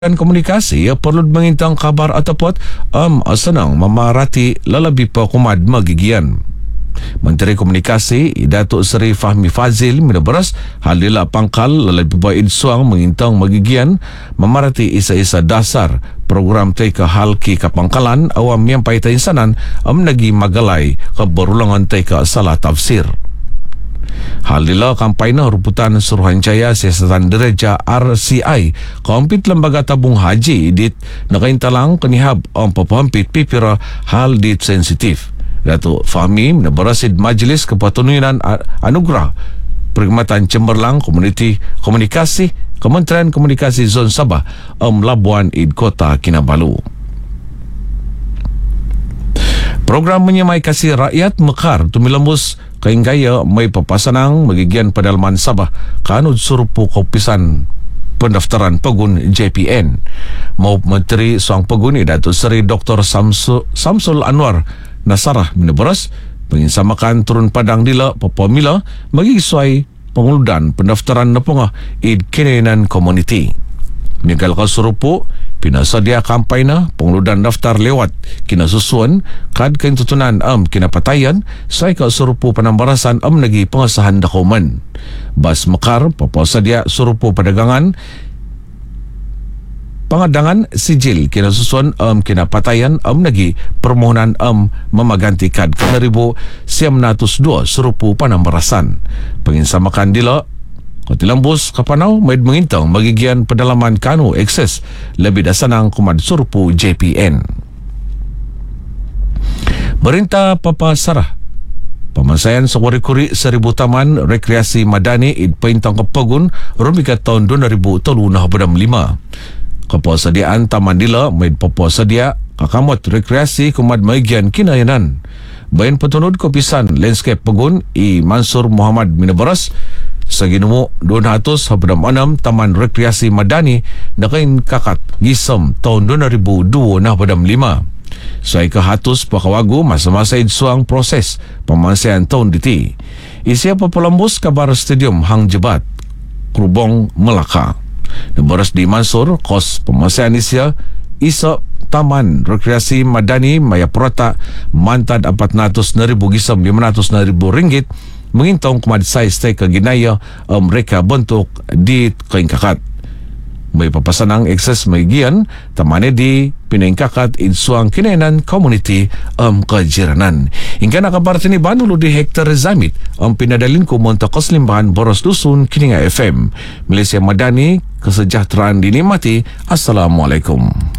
dan komunikasi perlu mengintang kabar ataupun senang memarati lalabi kumad magigian. Menteri Komunikasi Datuk Seri Fahmi Fazil minabaras halila pangkal lalabi baid suang mengintang magigian memarati isa-isa dasar program teka halki kapangkalan awam yang paita insanan nagi magalai keberulangan teka salah tafsir. Halila kampanye ruputan Suruhanjaya Siasatan Dereja RCI kompit lembaga tabung haji dit nakaintalang kenihab pampampit pipira hal dit sensitif. Datuk Fahmi menabarasid Majlis Kepatununan Anugerah Perkhidmatan Cemerlang Komunikasi Kementerian Komunikasi Zon Sabah Labuan Id Kota Kinabalu. Program menyemai kasih rakyat mekar tumilembus kain gaya may papasanang magigian pedalaman Sabah kanud surupu kopisan pendaftaran pegun JPN. Mau Menteri Suang Pegun Datuk Seri Dr. Samsul Anwar Nasarah minabaras penginsamakan turun padang dila papamila magisuai penguludan pendaftaran nepungah id kinenan community. Nigal ka surupu pinasadia kampanye penguludan daftar lewat kinasusuan kad kentutunan kinapatayan sai ka surupu penambarasan nagi pengesahan dokumen. Bas mekar papasadia surupu perdagangan pengadangan sijil kinasusuan kinapatayan nagi permohonan memaganti kad ke-1902 surupu penambarasan. Penginsamakan dila Kotilambus kapanau maid mengintang magigian pedalaman kanu akses lebih dasanang kumad surupu JPN. Berintah Papa Sarah pemasayan sewari-kuri 1000 taman rekreasi madani id paintang kepegun rumika tahun 2035. Kepuasadiaan taman dila maid papuasadia kakamot rekreasi kumad magigian kinayanan. Bayan petunod kopisan landscape pegun I Mansur Muhammad minabaras saginumo 206 taman rekreasi madani nakain kakat gisam tahun 2002 na padam 5. Sai kahatus pakawagu masa-masa idsuang proses pemansaian tahun diti. Isya papalambus kabar stadium Hang Jebat Krubong Melaka. Nabaras di Mansur kos pemansaian isya isa taman rekreasi madani Mayapurata mantad 400,000 gisam 500,000 ringgit mengintong kumadisay stay kaginaya mereka bentuk di kaingkakat. May papasanang ekses may gian tamane di pinaingkakat insuang kinenan community kajiranan. Hingga nakabarti ni Banulu di Hector Zamit pinadalin ko Montakos Limbahan Boros Dusun Kininga FM. Malaysia Madani, kesejahteraan dinikmati. Assalamualaikum.